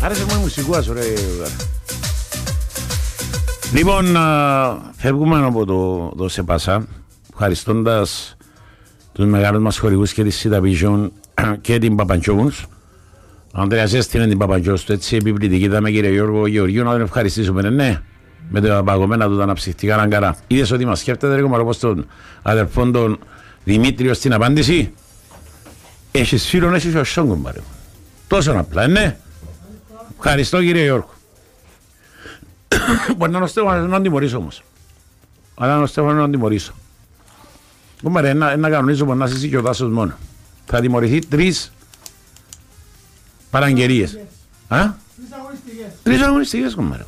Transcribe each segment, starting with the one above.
Άρεσε μόνο μουσικουάς, ωραία. Λοιπόν, φεύγουμε από το ΣΕΠΑΣΑ, ευχαριστώντας τους μεγάλους μας χορηγούς και τη Σίτα Vision και την Παπαντζόουνς. Ο Ανδρέας έστειλε την Παπαντζόουνς του, έτσι επιπληκτική. Είδαμε κύριε Γιώργο Γεωργίου να τον ευχαριστήσουμε, ναι. Με τα παγωμένα του τα αναψυχτικά αγκαρά. Είδες ότι μας σκέφτεται, ρε κομμαροπός των αδερφών των Δημήτριο στην απάντηση. Έχεις φίλον, έχεις ο Σόγκον, μάρε. Τόσο απλά, ναι. Ευχαριστώ κύριε Γιώργο. Μπορεί να είναι ο Στέφανος να αντιμωρήσω όμως. Αλλά είναι ο Στέφανος να αντιμωρήσω. Κομμάρε, να κανονίζω πως να είσαι και ο Τάσος μόνο. Θα τιμωρηθεί 3 παραγγελίες. Τρεις αγωνιστικές, κομμάρε.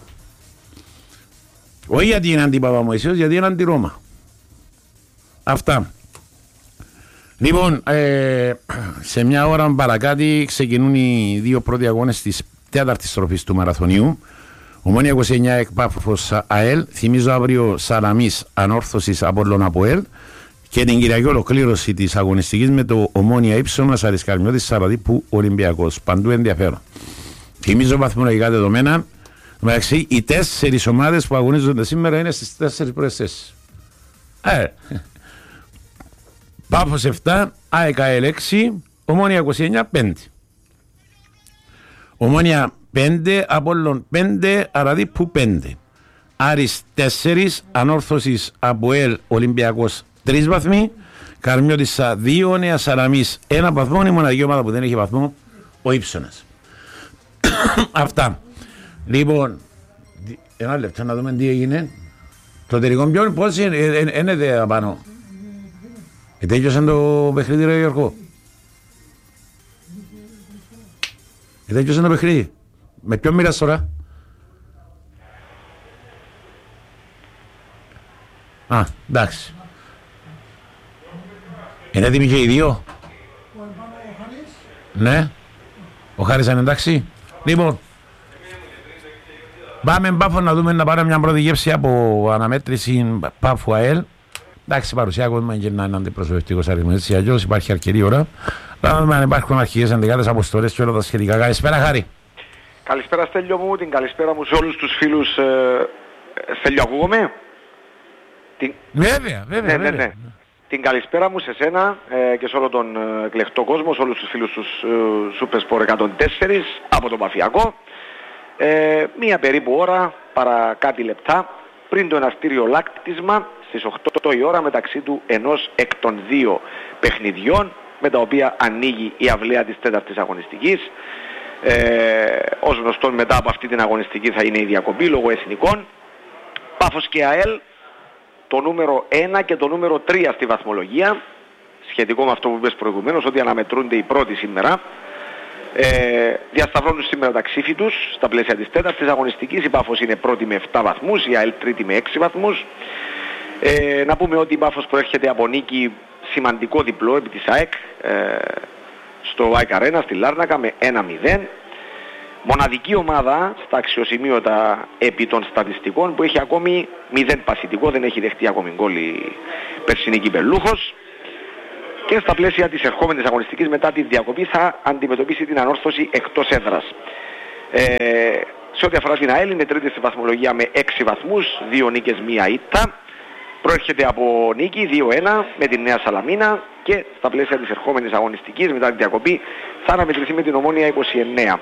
Όχι γιατί είναι αντιπαπαμοησίος, γιατί είναι αντιρώμα. Αυτά. Λοιπόν, σε μια ώρα παρακάτω ξεκινούν οι 2 πρώτοι αγώνες της 4ης στροφής του μαραθωνίου. Ομόνια 29 εκπάφος ΑΕΛ, θυμίζω αύριο Σαλαμής Ανόρθωσης Απόλλων ΑΠΟΕΛ και την Κυριακή ολοκλήρωση της αγωνιστικής με το Ομόνια Ήψωνας Αρισκαρμιώτης Σαραδίπου Ολυμπιακός. Παντού ενδιαφέρον. Θυμίζω βαθμολογικά δεδομένα. Εντάξει, οι 4 ομάδες που αγωνίζονται σήμερα είναι στις 4 πρώτες θέσεις. Πάφος 7, ΑΕΚ 6, Ομόνια 29, 5. Ομόνια 5, Απόλλων 5, Αραδίπου 5. Άρης 4, Ανόρθωσης Αποέλ Ολυμπιακός 3 βαθμοί, Καρμιώτισσα 2, Νέα Σαλαμής 1 βαθμό, η μοναδική ομάδα που δεν έχει βαθμό, ο Ήψωνας. Αυτά. Λοιπόν, ένα λεπτό να δούμε τι έγινε. Το τελικό ποιον, πώς είναι απάνω. Ετέγιωσαν το παιχνίδι ρε Γιώργο. Ετέγιωσαν το παιχνίδι. Με ποιον μοίρας τώρα. Εντάξει. Είναι έτοιμοι και οι 2. Ναι. Ο Χάρης είναι εντάξει. Λοιπόν. Πάμε Πάφο να δούμε να πάρουμε μια πρώτη γεύση από αναμέτρηση Πάφου ΑΕΛ. Εντάξει, παρουσιάκος μας και να είναι αντιπροσωπευτικός αριθμός, έτσι αλλιώς υπάρχει αρκετή ώρα. Να δούμε αν υπάρχουν αρχικές ενδεκάδες αποστολές και όλα τα σχετικά. Καλησπέρα Χάρη. Καλησπέρα Στέλιο μου, την καλησπέρα μου σε όλους τους φίλους. Στέλιο, ακούγομαι? Βέβαια. Ναι. Την καλησπέρα μου σε σένα και σε όλο τον εκλεκτό κόσμο, σε όλους τους φίλους τους Supersport 104 από τον Παφιακό. Μία περίπου ώρα, παρά κάτι λεπτά, πριν το εναστήριο λάκτισμα, στις 8 η ώρα μεταξύ του ενός εκ των 2 παιχνιδιών, με τα οποία ανοίγει η αυλαία της 4ης αγωνιστικής. Ως γνωστόν μετά από αυτή την αγωνιστική θα είναι η διακοπή λόγω εθνικών. Πάφος και ΑΕΛ, το νούμερο 1 και το νούμερο 3 στη βαθμολογία, σχετικό με αυτό που είπες προηγουμένως, ότι αναμετρούνται οι πρώτοι σήμερα. Διασταυρώνουν σήμερα τα ξύφη τους στα πλαίσια της 4ης αγωνιστικής. Η Πάφος είναι πρώτη με 7 βαθμούς, η ΑΕΛ τρίτη με 6 βαθμούς. Να πούμε ότι η Πάφος προέρχεται από νίκη σημαντικό διπλό επί της ΑΕΚ στο ΑΕΚ Αρένα στη Λάρνακα με 1-0. Μοναδική ομάδα στα αξιοσημείωτα επί των στατιστικών που έχει ακόμη 0 πασιτικό, δεν έχει δεχτεί ακόμη γκόλ η περσινή κυπελλούχος. Και στα πλαίσια της ερχόμενης αγωνιστικής μετά τη διακοπή θα αντιμετωπίσει την Ανόρθωση εκτός έδρας. Σε ό,τι αφορά την ΑΕΛ είναι τρίτη στη βαθμολογία με 6 βαθμούς, 2 νίκες, 1 ήττα. Προέρχεται από νίκη 2-1 με την Νέα Σαλαμίνα και στα πλαίσια της ερχόμενης αγωνιστικής μετά τη διακοπή θα αναμετρηθεί με την Ομόνια 29.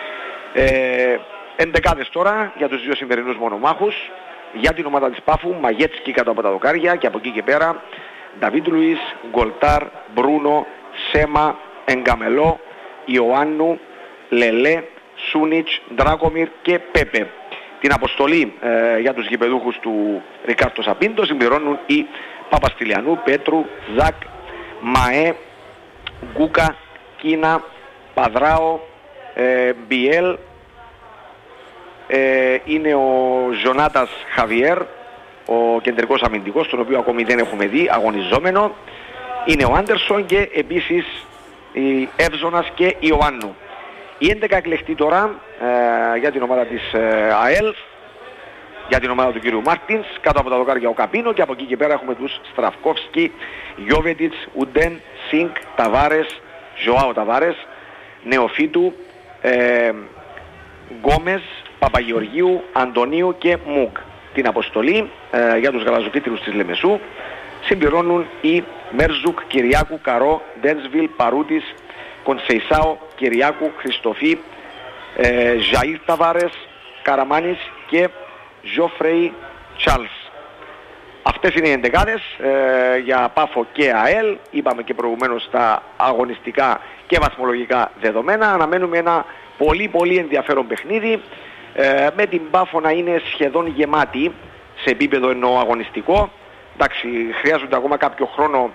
Εντεκάδες τώρα για τους 2 σημερινούς μονομάχους. Για την ομάδα της Πάφου, Μαγέτσκι κάτω από τα δοκάρια και από εκεί και πέρα Νταβίτ Λουίς, Γκολτάρ, Μπρούνο, Σέμα, Εγκαμελό, Ιωάννου, Λελέ, Σούνιτς, Ντράκομιρ και Πέπε. Την αποστολή για τους γηπεδούχους του Ρικάρτο Σαπίντο συμπληρώνουν οι Παπαστηλιανού, Πέτρου, Ζακ, Μαέ, Γκούκα, Κίνα, Παδράο, Μπιέλ, είναι ο Ζωνάτας Χαβιέρ, ο κεντρικός αμυντικός, τον οποίο ακόμη δεν έχουμε δει, αγωνιζόμενο. Είναι ο Άντερσον και επίσης η Εύζωνας και η Ιωάννου. Η 11 εκλεχτή τώρα για την ομάδα της ΑΕΛ, για την ομάδα του κύριου Μάρτινς, κάτω από τα δοκάρια ο Καπίνο και από εκεί και πέρα έχουμε τους Στραφκόφσκι, Γιόβετιτς, Ουντέν, Σίνκ, Ταβάρες, Ζωάο Ταβάρες, Νεοφίτου, Γκόμες, Παπαγεωργίου, Αντωνίου και Μουγκ. Την αποστολή για τους γαλαζοκίτρινους της Λεμεσού συμπληρώνουν οι Μέρζουκ, Κυριάκου, Καρό, Ντένσβιλ, Παρούτης, Κονσεϊσάο, Κυριάκου, Χριστοφή, Ζαΐρ Ταβάρες, Καραμάνης και Ζωφρέι Τσάλς. Αυτές είναι οι εντεκάδες για Πάφο και ΑΕΛ. Είπαμε και προηγουμένως τα αγωνιστικά και βαθμολογικά δεδομένα. Αναμένουμε ένα πολύ ενδιαφέρον παιχνίδι με την Πάφο να είναι σχεδόν γεμάτη σε επίπεδο εννοώ αγωνιστικό. Εντάξει, χρειάζονται ακόμα κάποιο χρόνο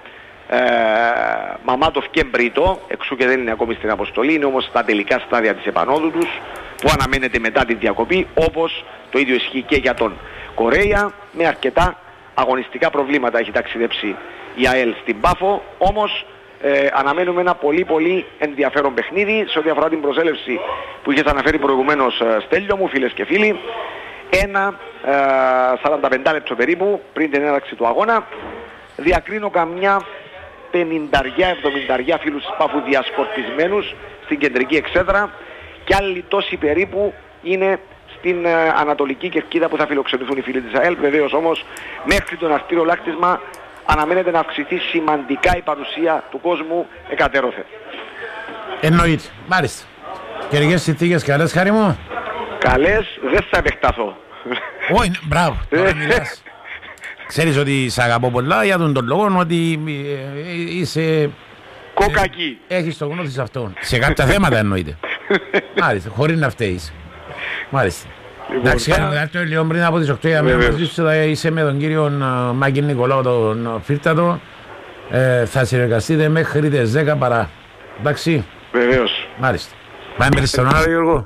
Μαμάτοφ και Μπρίτο, εξού και δεν είναι ακόμη στην αποστολή, είναι όμως στα τελικά στάδια της επανόδου τους που αναμένεται μετά την διακοπή, όπως το ίδιο ισχύει και για τον Κορέα. Με αρκετά αγωνιστικά προβλήματα έχει ταξιδέψει η ΑΕΛ στην Πάφο, όμως αναμένουμε ένα πολύ ενδιαφέρον παιχνίδι. Σε ό,τι αφορά την προσέλευση που είχες αναφέρει προηγουμένως, Στέλιο μου, φίλες και φίλοι, ένα 45 λεπτό περίπου πριν την έναρξη του αγώνα διακρίνω καμιά 50-70 φίλους της Πάφου διασκορπισμένους στην κεντρική εξέδρα και άλλοι τόσοι περίπου είναι στην ανατολική κερκίδα που θα φιλοξενηθούν οι φίλοι της ΑΕΛ. Βεβαίως όμως μέχρι το ναυτήριο λάκτισμα αναμένεται να αυξηθεί σημαντικά η παρουσία του κόσμου εκατέρωθεν. Εννοείται. Μάλιστα. Καιρικές συνθήκες καλές, Χάρη μου? Καλές, δεν θα επεκταθώ. Όχι, μπράβο, τώρα μιλάς. Ξέρεις ότι σ' αγαπώ πολλά για τον λόγο ότι είσαι... Κοκακή. Έχεις το γνώθι σε αυτόν. Σε κάποια θέματα εννοείται. Μάλιστα, χωρίς να φταίεις. Μάλιστα. Εντάξει, λίγο πριν από τις 8 είσαι με τον κύριο Μάκη Νικολάου τον Φύρτατο. Θα συνεργαστείτε μέχρι τις 10 παρά. Εντάξει. Βεβαίως. Μάλιστα. Πάμε στον άλλο, Γιώργο.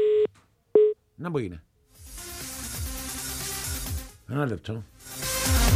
Να που είναι. Ένα λεπτό.